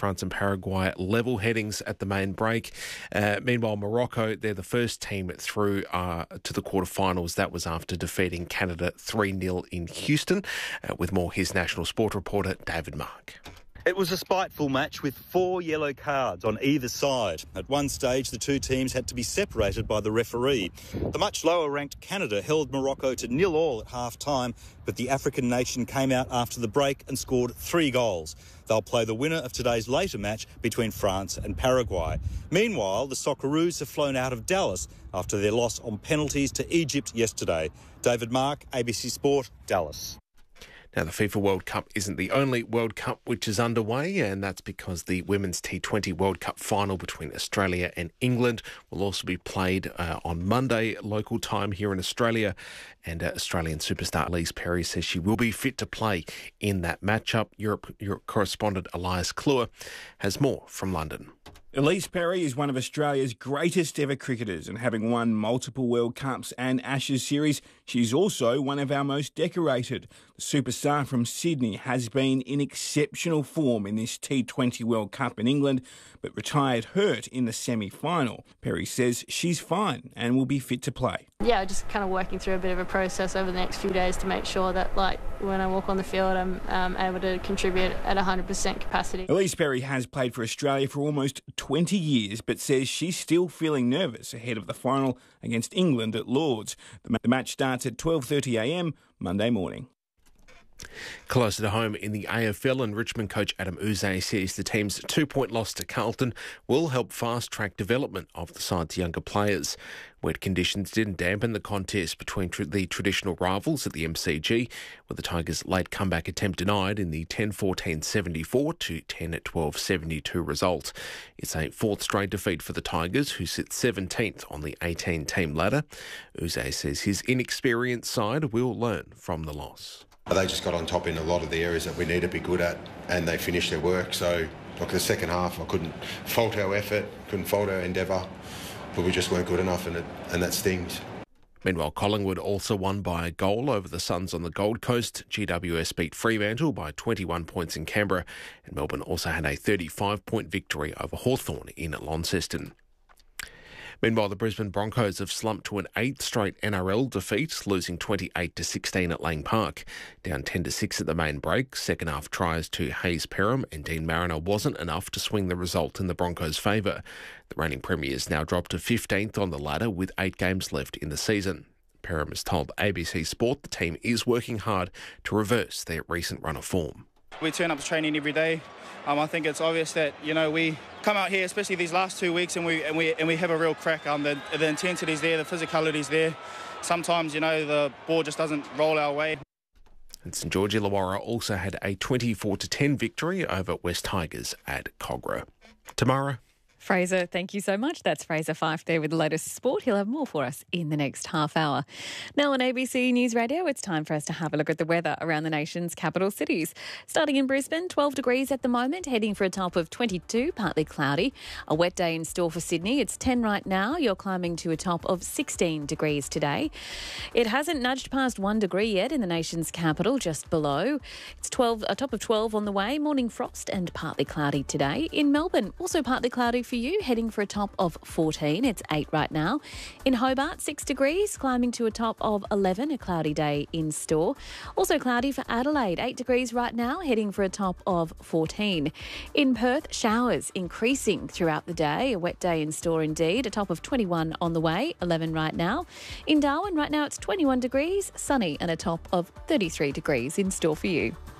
France and Paraguay level headings at the main break. Meanwhile, Morocco, they're the first team through to the quarterfinals. That was after defeating Canada 3-0 in Houston. With more, his national sport reporter, David Mark. It was a spiteful match with 4 yellow cards on either side. At one stage, the two teams had to be separated by the referee. The much lower-ranked Canada held Morocco to 0-0 at half-time, but the African nation came out after the break and scored 3 goals. They'll play the winner of today's later match between France and Paraguay. Meanwhile, the Socceroos have flown out of Dallas after their loss on penalties to Egypt yesterday. David Mark, ABC Sport, Dallas. Now, the FIFA World Cup isn't the only World Cup which is underway, and that's because the Women's T20 World Cup final between Australia and England will also be played on Monday, local time here in Australia. And Australian superstar Ellyse Perry says she will be fit to play in that matchup. Europe correspondent Elias Kluwer has more from London. Ellyse Perry is one of Australia's greatest ever cricketers, and having won multiple World Cups and Ashes series, she's also one of our most decorated. The superstar from Sydney has been in exceptional form in this T20 World Cup in England, but retired hurt in the semi-final. Perry says she's fine and will be fit to play. Yeah, just kind of working through a bit of a process over the next few days to make sure that, when I walk on the field, I'm able to contribute at 100% capacity. Ellyse Perry has played for Australia for almost 20 years, but says she's still feeling nervous ahead of the final against England at Lords. The match starts at 12:30am Monday morning. Closer to home in the AFL, and Richmond coach Adam Yze says the team's 2-point loss to Carlton will help fast-track development of the side's younger players. Wet conditions didn't dampen the contest between the traditional rivals at the MCG, with the Tigers' late comeback attempt denied in the 10-14-74 to 10-12-72 result. It's a fourth straight defeat for the Tigers, who sit 17th on the 18-team ladder. Yze says his inexperienced side will learn from the loss. They just got on top in a lot of the areas that we need to be good at, and they finished their work. So, the second half, I couldn't fault our effort, couldn't fault our endeavour, but we just weren't good enough, and that stings. Meanwhile, Collingwood also won by a goal over the Suns on the Gold Coast. GWS beat Fremantle by 21 points in Canberra, and Melbourne also had a 35-point victory over Hawthorn in Launceston. Meanwhile, the Brisbane Broncos have slumped to an 8th straight NRL defeat, losing 28-16 at Lang Park. Down 10-6 at the main break, second half tries to Hayes Perham and Dean Mariner wasn't enough to swing the result in the Broncos' favour. The reigning premiers now drop to 15th on the ladder with 8 games left in the season. Perham has told ABC Sport the team is working hard to reverse their recent run of form. We turn up to training every day. I think it's obvious that we come out here, especially these last 2 weeks, and we have a real crack. The intensity's there, the physicality's there. Sometimes the ball just doesn't roll our way. And St George Illawarra also had a 24-10 victory over West Tigers at Kogarah. Tamara. Fraser, thank you so much. That's Fraser Fife there with the latest sport. He'll have more for us in the next half hour. Now on ABC News Radio, it's time for us to have a look at the weather around the nation's capital cities. Starting in Brisbane, 12 degrees at the moment, heading for a top of 22, partly cloudy. A wet day in store for Sydney. It's 10 right now. You're climbing to a top of 16 degrees today. It hasn't nudged past 1 degree yet in the nation's capital, just below. It's a top of 12 on the way. Morning frost and partly cloudy today. In Melbourne, also partly cloudy for you, heading for a top of 14. It's 8 right now. In Hobart, 6 degrees, climbing to a top of 11, a cloudy day in store. Also cloudy for Adelaide, 8 degrees right now, heading for a top of 14. In Perth, showers increasing throughout the day, a wet day in store indeed, a top of 21 on the way, 11 right now. In Darwin, right now it's 21 degrees, sunny and a top of 33 degrees in store for you.